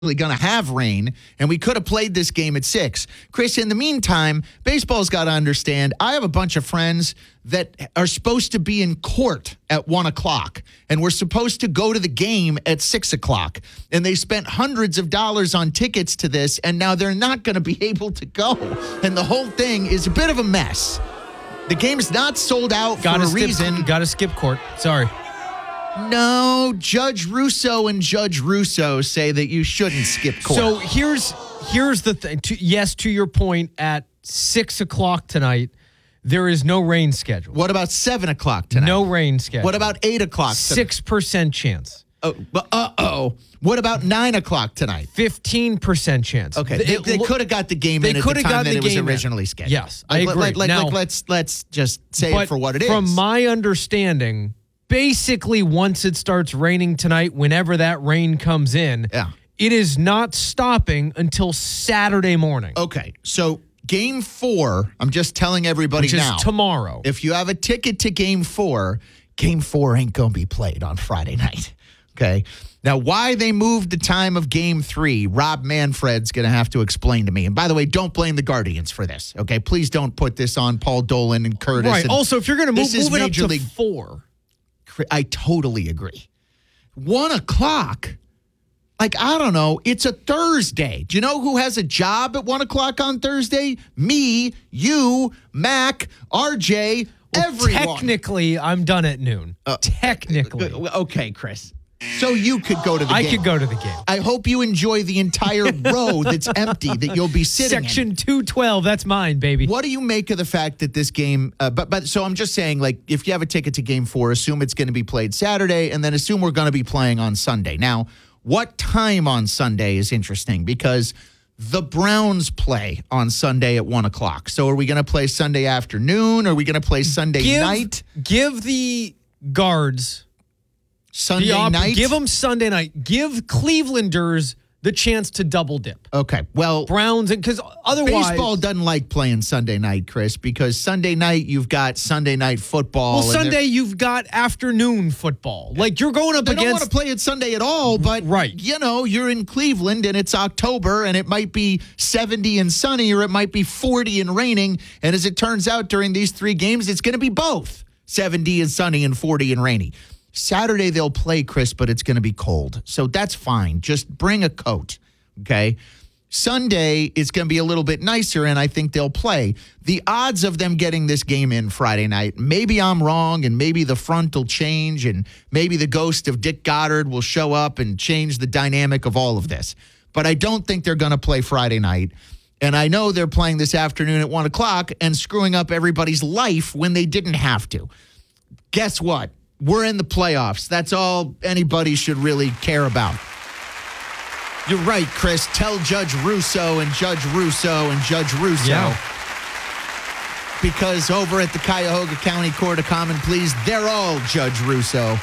going to have rain, and we could have played this game at 6. Chris, in the meantime, baseball's got to understand, I have a bunch of friends that are supposed to be in court at 1 o'clock, and we're supposed to go to the game at 6 o'clock. And they spent hundreds of dollars on tickets to this, and now they're not going to be able to go. And the whole thing is a bit of a mess. The game's not sold out for a reason. Got to skip court. Sorry. No, Judge Russo and Judge Russo say that you shouldn't skip court. So here's the thing. Yes, to your point, at 6 o'clock tonight, there is no rain scheduled. What about 7 o'clock tonight? No rain scheduled. What about 8 o'clock tonight? 6% chance. Uh-oh. What about 9 o'clock tonight? 15% chance. Okay, they could have got the game in at the time that it was originally scheduled. Yes, I agree. Now, let's just say it for what it is. From my understanding, basically once it starts raining tonight, whenever that rain comes in, it is not stopping until Saturday morning. Okay, so Game 4, I'm just telling everybody now. Which is tomorrow. If you have a ticket to Game 4 ain't going to be played on Friday night. Okay? Now, why they moved the time of Game 3, Rob Manfred's going to have to explain to me. And by the way, don't blame the Guardians for this. Okay? Please don't put this on Paul Dolan and Curtis. Right. And also, if you're going to move it up to 4. I totally agree. 1 o'clock? Like, I don't know. It's a Thursday. Do you know who has a job at 1 o'clock on Thursday? Me, you, Mac, RJ, everyone. Technically, I'm done at noon. Technically. Okay, Chris. So you could go to the game. I could go to the game. I hope you enjoy the entire row that's empty that you'll be sitting in. Section 212, that's mine, baby. What do you make of the fact that this game, so I'm just saying, like, if you have a ticket to Game 4, assume it's going to be played Saturday, and then assume we're going to be playing on Sunday. Now, what time on Sunday is interesting because the Browns play on Sunday at 1 o'clock. So are we going to play Sunday afternoon? Are we going to play Sunday night? Give the guards Sunday night? Give them Sunday night. Give Clevelanders the chance to double dip. Okay, well, Browns, because otherwise baseball doesn't like playing Sunday night, Chris, because Sunday night you've got Sunday night football. Well, Sunday you've got afternoon football. Like you're going up against. They don't want to play it Sunday at all, but you know, you're in Cleveland and it's October and it might be 70 and sunny or it might be 40 and raining. And as it turns out, during these 3 games, it's going to be both 70 and sunny and 40 and rainy. Saturday they'll play, Chris, but it's going to be cold. So that's fine. Just bring a coat, okay? Sunday is going to be a little bit nicer, and I think they'll play. The odds of them getting this game in Friday night, maybe I'm wrong, and maybe the front will change, and maybe the ghost of Dick Goddard will show up and change the dynamic of all of this. But I don't think they're going to play Friday night. And I know they're playing this afternoon at 1 o'clock and screwing up everybody's life when they didn't have to. Guess what? We're in the playoffs. That's all anybody should really care about. You're right, Chris. Tell Judge Russo and Judge Russo and Judge Russo. Yeah. Because over at the Cuyahoga County Court of Common Pleas, they're all Judge Russo.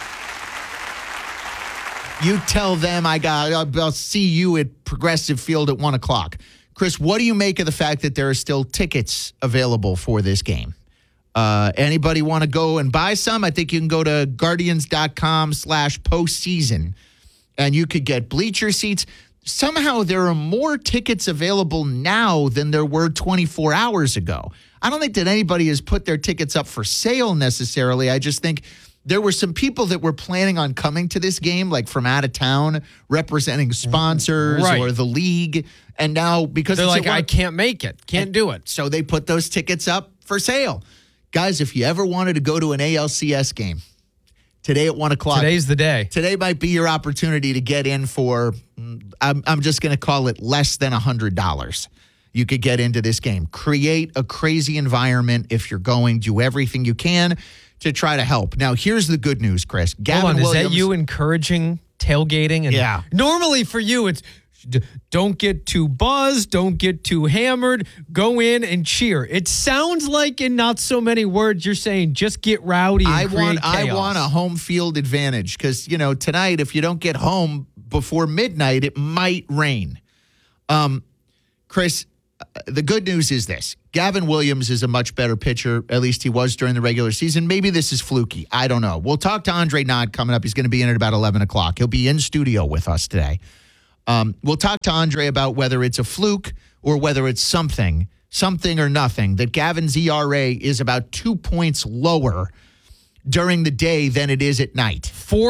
You tell them I'll see you at Progressive Field at 1 o'clock. Chris, what do you make of the fact that there are still tickets available for this game? Anybody want to go and buy some? I think you can go to guardians.com/postseason and you could get bleacher seats. Somehow there are more tickets available now than there were 24 hours ago. I don't think that anybody has put their tickets up for sale necessarily. I just think there were some people that were planning on coming to this game, like from out of town, representing sponsors or the league. And now because they're like, I can't make it, can't do it. So they put those tickets up for sale. Guys, if you ever wanted to go to an ALCS game, today at 1 o'clock. Today's the day. Today might be your opportunity to get in for, I'm just going to call it less than $100. You could get into this game. Create a crazy environment if you're going. Do everything you can to try to help. Now, here's the good news, Chris. Gavin Williams, is that you encouraging tailgating? And yeah. Normally for you, it's don't get too buzzed, don't get too hammered, go in and cheer. It sounds like in not so many words you're saying just get rowdy and create chaos. I want a home field advantage because, you know, tonight if you don't get home before midnight, it might rain. Chris, the good news is this. Gavin Williams is a much better pitcher. At least he was during the regular season. Maybe this is fluky. I don't know. We'll talk to Andre Knott coming up. He's going to be in at about 11 o'clock. He'll be in studio with us today. We'll talk to Andre about whether it's a fluke or whether it's something or nothing, that Gavin's ERA is about 2 points lower during the day than it is at night.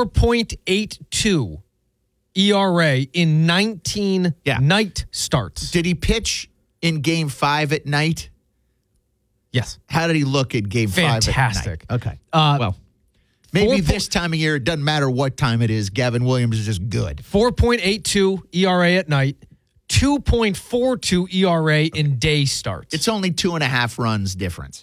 4.82 ERA in 19 night starts. Did he pitch in Game 5 at night? Yes. How did he look at Game 5 at night? Fantastic. Okay. Well, maybe this time of year, it doesn't matter what time it is, Gavin Williams is just good. 4.82 ERA at night, 2.42 ERA in day starts. It's only 2.5 runs difference.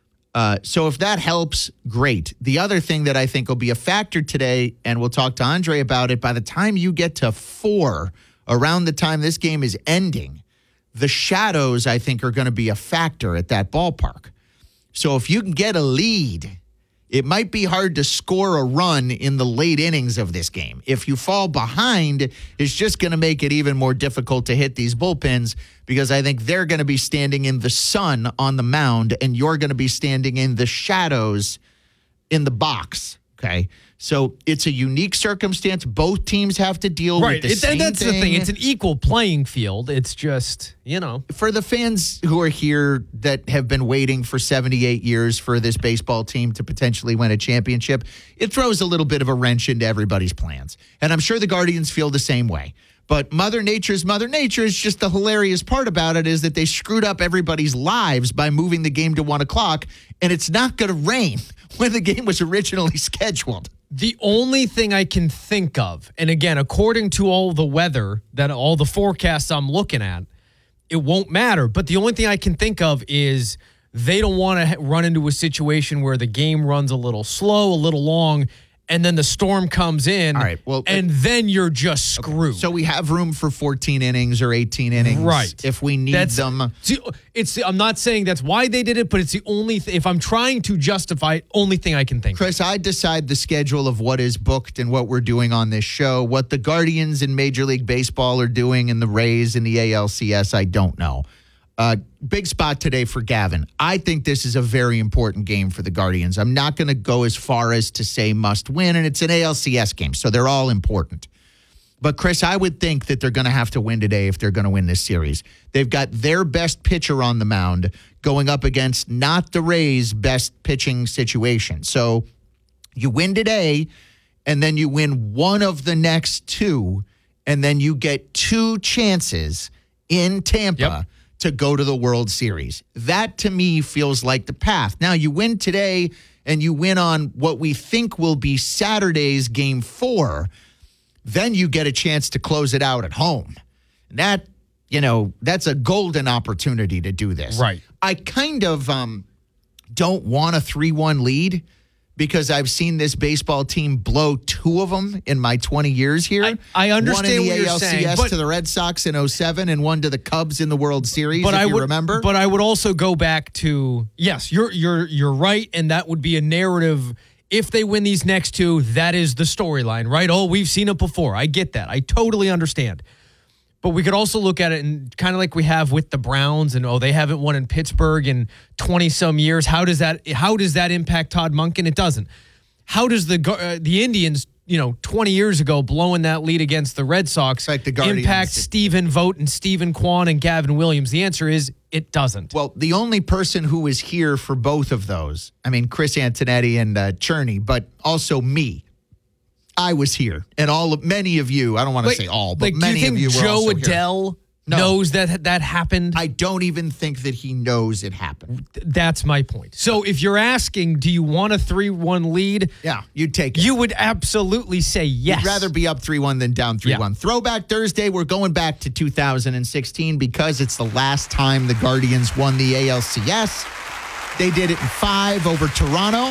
So if that helps, great. The other thing that I think will be a factor today, and we'll talk to Andre about it, by the time you get to 4, around the time this game is ending, the shadows, I think, are going to be a factor at that ballpark. So if you can get a lead, it might be hard to score a run in the late innings of this game. If you fall behind, it's just going to make it even more difficult to hit these bullpens, because I think they're going to be standing in the sun on the mound and you're going to be standing in the shadows in the box. Okay. So it's a unique circumstance. Both teams have to deal with the same That's thing. the thing. It's an equal playing field. It's just, For the fans who are here that have been waiting for 78 years for this baseball team to potentially win a championship, it throws a little bit of a wrench into everybody's plans. And I'm sure the Guardians feel the same way. But Mother Nature's Mother Nature. Is just the hilarious part about it is that they screwed up everybody's lives by moving the game to 1 o'clock, and it's not going to rain when the game was originally scheduled. The only thing I can think of, and again, according to all the weather, that all the forecasts I'm looking at, it won't matter. But the only thing I can think of is they don't want to run into a situation where the game runs a little slow, a little long, and then the storm comes in, all right, and then you're just screwed. Okay. So we have room for 14 innings or 18 innings, right? If we need them. I'm not saying that's why they did it, but it's the only if I'm trying to justify it, only thing I can think. Chris, I decide the schedule of what is booked and what we're doing on this show. What the Guardians in Major League Baseball are doing and the Rays in the ALCS, I don't know. Big spot today for Gavin. I think this is a very important game for the Guardians. I'm not going to go as far as to say must win, and it's an ALCS game, so they're all important. But, Chris, I would think that they're going to have to win today if they're going to win this series. They've got their best pitcher on the mound going up against not the Rays' best pitching situation. So you win today, and then you win one of the next 2, and then you get 2 chances in Tampa to go to the World Series. That, to me, feels like the path. Now, you win today, and you win on what we think will be Saturday's Game 4. Then you get a chance to close it out at home. That, that's a golden opportunity to do this. Right. I kind of don't want a 3-1 lead, because I've seen this baseball team blow 2 of them in my 20 years here. I understand what you're ALCS saying. One to the Red Sox in 2007 and one to the Cubs in the World Series, if you remember. But I would also go back to, yes, you're right, and that would be a narrative. If they win these next 2, that is the storyline, right? Oh, we've seen it before. I get that. I totally understand. But we could also look at it and kind of like we have with the Browns, and they haven't won in Pittsburgh in 20-some years. How does that impact Todd Monken? It doesn't. How does the Indians, 20 years ago blowing that lead against the Red Sox impact Stephen Vogt and Stephen Kwan and Gavin Williams? The answer is it doesn't. Well, the only person who was here for both of those, Chris Antonetti and Cherney, but also me. I was here, and many of you. I don't want to say all, but many of you were Joe also Adell knows that happened? I don't even think that he knows it happened. That's my point. So if you're asking, do you want a 3-1 lead? Yeah, you'd take it. You would absolutely say yes. You'd rather be up 3-1 than down 3-1. Yeah. Throwback Thursday, we're going back to 2016 because it's the last time the Guardians won the ALCS. They did it in 5 over Toronto.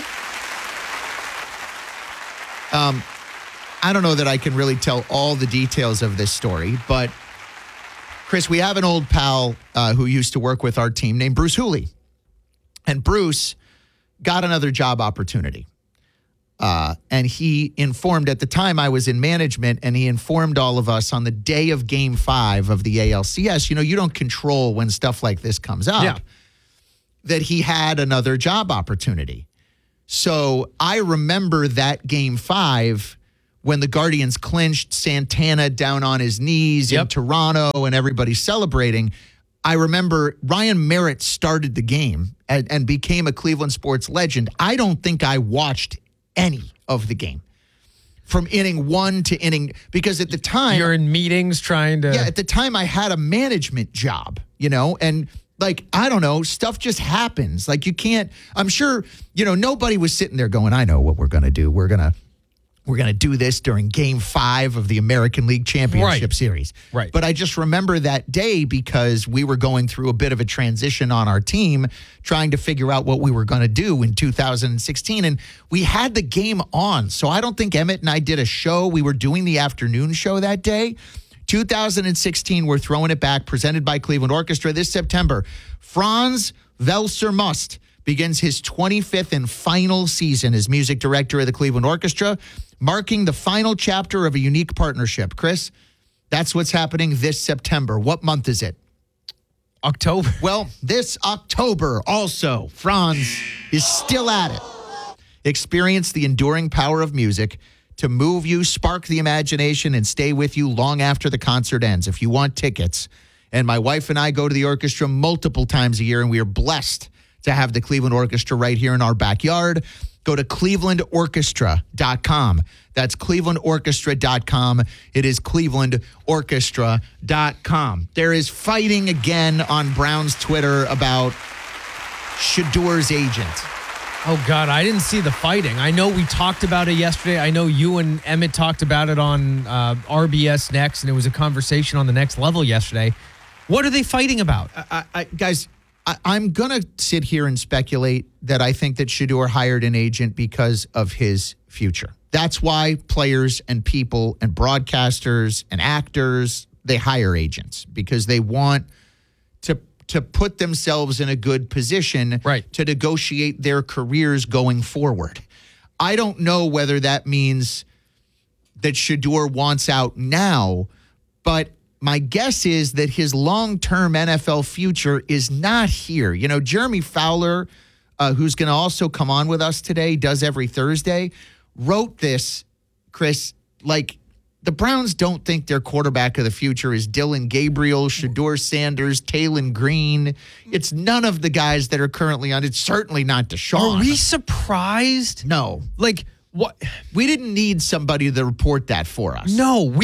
I don't know that I can really tell all the details of this story, but Chris, we have an old pal who used to work with our team named Bruce Hooley. And Bruce got another job opportunity. And he informed, at the time I was in management, and he informed all of us on the day of Game 5 of the ALCS. You don't control when stuff like this comes up, that he had another job opportunity. So I remember that Game 5 when the Guardians clinched, Santana down on his knees in Toronto and everybody celebrating. I remember Ryan Merritt started the game and became a Cleveland sports legend. I don't think I watched any of the game from inning 1 to inning, because at the time you're in meetings trying to. Yeah, at the time I had a management job, and like, I don't know, stuff just happens. Like, you can't, I'm sure, nobody was sitting there going, I know what we're going to do. We're going to do this during Game 5 of the American League Championship Series. Right. But I just remember that day because we were going through a bit of a transition on our team, trying to figure out what we were going to do in 2016. And we had the game on. So I don't think Emmett and I did a show. We were doing the afternoon show that day. 2016, we're throwing it back, presented by Cleveland Orchestra this September. Franz Welser-Must begins his 25th and final season as music director of the Cleveland Orchestra, marking the final chapter of a unique partnership. Chris, that's what's happening this September. What month is it? October. Well, this October also, Franz is still at it. Experience the enduring power of music to move you, spark the imagination, and stay with you long after the concert ends. If you want tickets, and my wife and I go to the orchestra multiple times a year, and we are blessed to have the Cleveland Orchestra right here in our backyard. Go to clevelandorchestra.com. That's clevelandorchestra.com. It is clevelandorchestra.com. There is fighting again on Brown's Twitter about Shedor's agent. Oh, God, I didn't see the fighting. I know we talked about it yesterday. I know you and Emmett talked about it on RBS Next, and it was a conversation on the Next Level yesterday. What are they fighting about? Guys, I'm going to sit here and speculate that I think that Shedeur hired an agent because of his future. That's why players and people and broadcasters and actors, they hire agents, because they want to put themselves in a good position to negotiate their careers going forward. I don't know whether that means that Shedeur wants out now, but my guess is that his long-term NFL future is not here. Jeremy Fowler, who's going to also come on with us today, does every Thursday, wrote this, Chris, like, the Browns don't think their quarterback of the future is Dylan Gabriel, Shedeur Sanders, Taylon Green. It's none of the guys that are currently on. It's certainly not Deshaun. Are we surprised? No. Like, what? We didn't need somebody to report that for us. No,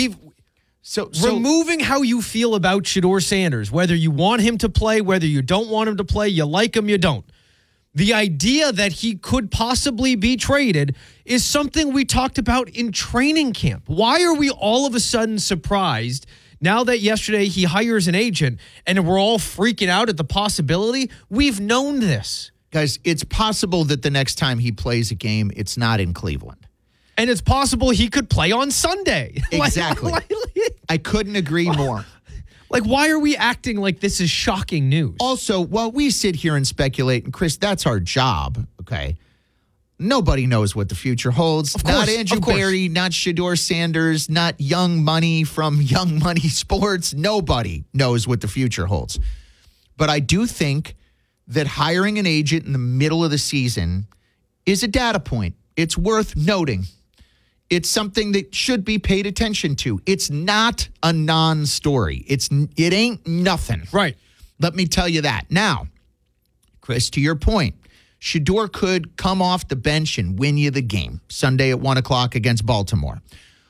So removing how you feel about Shedeur Sanders, whether you want him to play, whether you don't want him to play, you like him, you don't. The idea that he could possibly be traded is something we talked about in training camp. Why are we all of a sudden surprised now that yesterday he hires an agent and we're all freaking out at the possibility? We've known this. Guys, it's possible that the next time he plays a game, it's not in Cleveland. And it's possible he could play on Sunday. Exactly. I couldn't agree more. Like, why are we acting like this is shocking news? Also, while we sit here and speculate, and Chris, that's our job, okay? Nobody knows what the future holds. Of course, not Andrew Berry, not Shedeur Sanders, not Young Money from Young Money Sports. Nobody knows what the future holds. But I do think that hiring an agent in the middle of the season is a data point. It's worth noting. It's something that should be paid attention to. It's not a non-story. It ain't nothing. Right. Let me tell you that. Now, Chris, to your point, Shedeur could come off the bench and win you the game Sunday at 1 o'clock against Baltimore.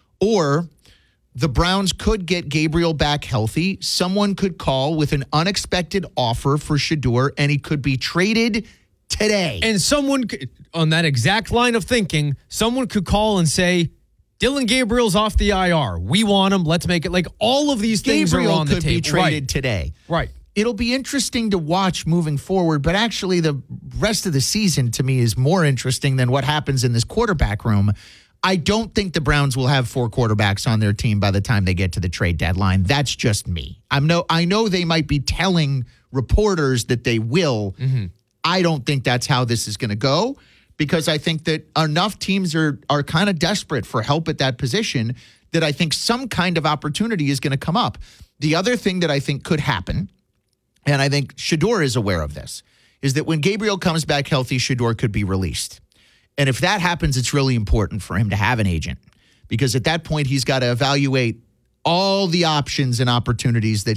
Or the Browns could get Gabriel back healthy. Someone could call with an unexpected offer for Shedeur, and he could be traded today. And someone, on that exact line of thinking, someone could call and say, Dylan Gabriel's off the IR. We want him. Let's make it. Like, all of these things are on the table. Gabriel could be traded today. Right. It'll be interesting to watch moving forward, but actually the rest of the season to me is more interesting than what happens in this quarterback room. I don't think the Browns will have 4 quarterbacks on their team by the time they get to the trade deadline. That's just me. I know they might be telling reporters that they will. Mm-hmm. I don't think that's how this is going to go, because I think that enough teams are kind of desperate for help at that position that I think some kind of opportunity is going to come up. The other thing that I think could happen, and I think Shedeur is aware of this, is that when Gabriel comes back healthy, Shedeur could be released. And if that happens, it's really important for him to have an agent, because at that point he's got to evaluate all the options and opportunities that